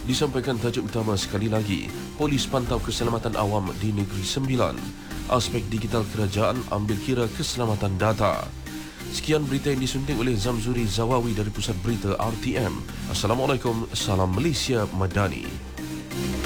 Disampaikan tajuk utama sekali lagi, polis pantau keselamatan awam di Negeri Sembilan. Aspek digital kerajaan ambil kira keselamatan data. Sekian berita yang disunting oleh Zamzuri Zawawi dari Pusat Berita RTM. Assalamualaikum, salam Malaysia Madani.